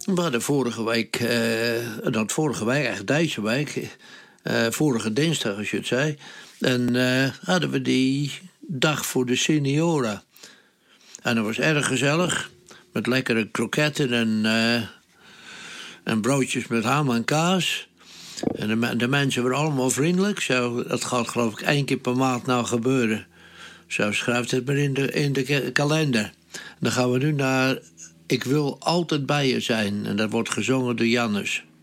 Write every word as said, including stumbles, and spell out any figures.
We hadden vorige week, uh, dat vorige week, eigenlijk deze week, uh, vorige dinsdag als je het zei, en uh, hadden we die dag voor de senioren. En dat was erg gezellig, met lekkere kroketten en, uh, en broodjes met ham en kaas. En de, de mensen waren allemaal vriendelijk. Zo, dat gaat geloof ik één keer per maand nou gebeuren. Zo schrijft het maar in de, in de kalender. Dan gaan we nu naar Ik wil altijd bij je zijn. En dat wordt gezongen door Jannes.